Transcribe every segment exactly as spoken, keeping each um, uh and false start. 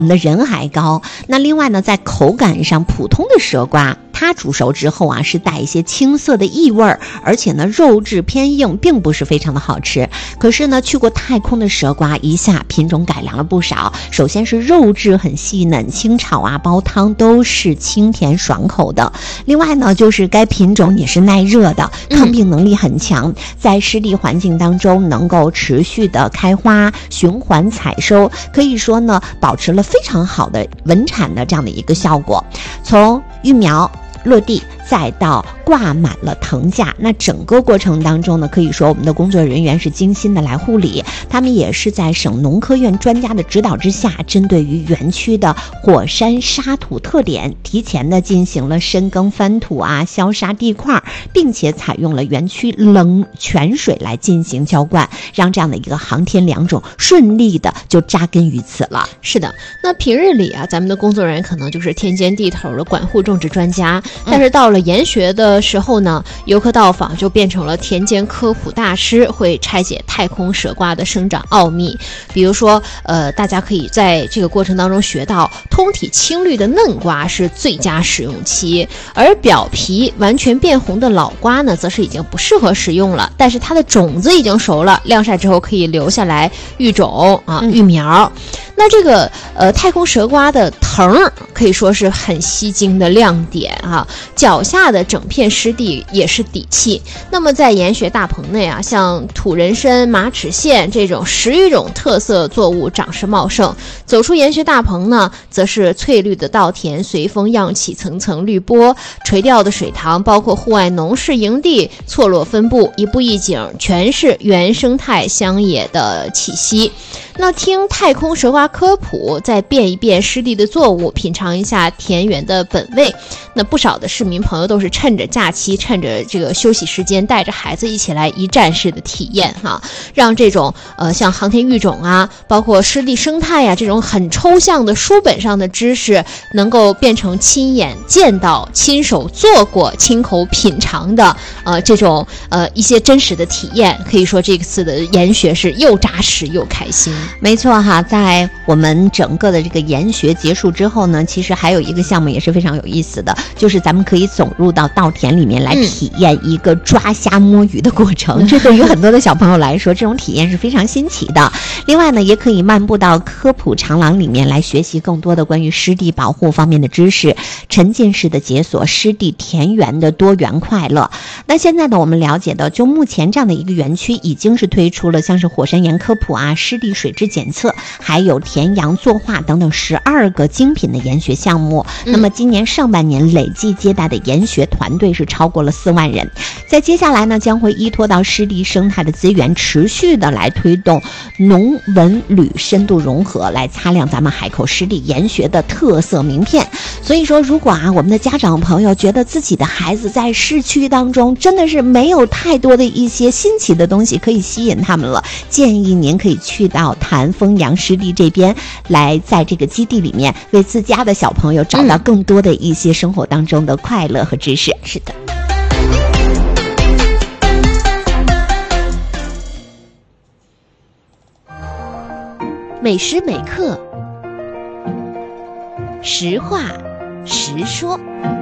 我们的人还高。那另外呢，在口感上，普通的蛇瓜它煮熟之后啊，是带一些青涩的异味，而且呢肉质偏硬，并不是非常的好吃。可是呢，去过太空的蛇瓜一下品种改良了不少。首先是肉质很细嫩，清炒啊煲汤都是清甜爽口的。另外呢，就是该品种也是耐热的，抗病能力很强，在湿地环境当中能够持续的开花，循环采收，可以说呢保持了非常好的稳产的这样的一个效果。从育苗落地再到挂满了藤架，那整个过程当中呢，可以说我们的工作人员是精心的来护理，他们也是在省农科院专家的指导之下，针对于园区的火山沙土特点，提前的进行了深耕翻土啊，消杀地块，并且采用了园区冷泉水来进行浇灌，让这样的一个航天良种顺利的就扎根于此了。 是的，那平日里啊，咱们的工作人员可能就是田间地头的管护种植专家，但是到了研学的时候呢，游客到访就变成了田间科普大师，会拆解太空蛇瓜的生长奥秘。比如说呃，大家可以在这个过程当中学到，通体青绿的嫩瓜是最佳使用期，而表皮完全变红的老瓜呢，则是已经不适合食用了，但是它的种子已经熟了，晾晒之后可以留下来育种啊，育苗。那这个呃太空蛇瓜的藤可以说是很吸睛的亮点啊，脚下的整片湿地也是底气。那么在研学大棚内啊，像土人参、马齿苋这种十余种特色作物长势茂盛。走出研学大棚呢，则是翠绿的稻田随风漾起层层绿波，垂钓的水塘，包括户外农事营地错落分布，一步一景全是原生态乡野的气息。那听太空蛇瓜科普，再变一变湿地的作物，品尝一下田园的本味。那不少的市民朋友都是趁着假期，趁着这个休息时间，带着孩子一起来一站式的体验哈、啊，让这种呃像航天育种啊，包括湿地生态啊这种很抽象的书本上的知识，能够变成亲眼见到、亲手做过、亲口品尝的呃这种呃一些真实的体验。可以说这次的研学是又扎实又开心。 没错哈，在我们整个的这个研学结束之后呢，其实还有一个项目也是非常有意思的，就是咱们可以走入到稻田里面来体验一个抓虾摸鱼的过程、嗯、这对于很多的小朋友来说，这种体验是非常新奇的。另外呢，也可以漫步到科普长廊里面来学习更多的关于湿地保护方面的知识，沉浸式的解锁湿地田园的多元快乐。那现在呢，我们了解到就目前这样的一个园区已经是推出了像是火山岩科普啊、湿地水质检测，还有田洋作画等等十二个精品的研学项目、嗯、那么今年上半年累计接待的研学团队是超过了四万人。在接下来呢，将会依托到湿地生态的资源，持续的来推动农文旅深度融合，来擦亮咱们海口湿地研学的特色名片。所以说，如果啊我们的家长朋友觉得自己的孩子在市区当中真的是没有太多的一些新奇的东西可以吸引他们了，建议您可以去到潭丰洋湿地这边来，在这个基地里面为自家的小朋友找到更多的一些生活当中的快乐和知识。 是的，每时每刻，实话实说。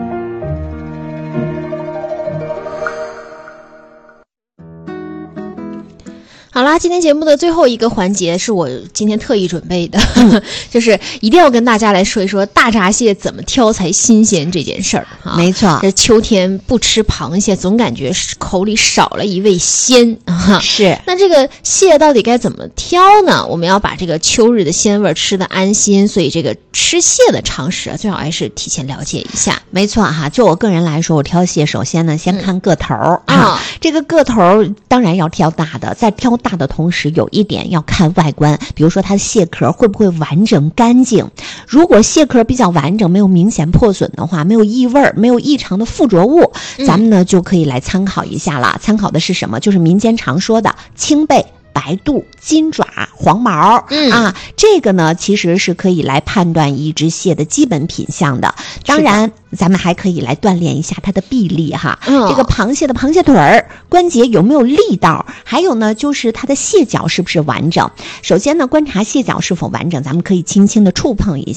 好啦，今天节目的最后一个环节是我今天特意准备的，就是一定要跟大家来说一说大闸蟹怎么挑才新鲜这件事儿哈。 没错， 这秋天不吃螃蟹，总感觉口里少了一味鲜哈。 是， 那这个蟹到底该怎么挑呢？我们要把这个秋日的鲜味吃得安心，所以这个吃蟹的常识啊，最好还是提前了解一下。 没错哈，就我个人来说，我挑蟹首先呢，先看个头、嗯、啊、哦，这个个头当然要挑大的，在挑大的同时，有一点要看外观，比如说它的蟹壳会不会完整干净。如果蟹壳比较完整，没有明显破损的话，没有异味，没有异常的附着物，咱们呢就可以来参考一下了。参考的是什么？就是民间常说的青背、白肚、金爪、黄毛、嗯、啊，这个呢其实是可以来判断一只蟹的基本品相的。当然咱们还可以来锻炼一下它的臂力哈、嗯，这个螃蟹的螃蟹腿儿关节有没有力道，还有呢就是它的蟹脚是不是完整。首先呢，观察蟹脚是否完整，咱们可以轻轻的触碰一下。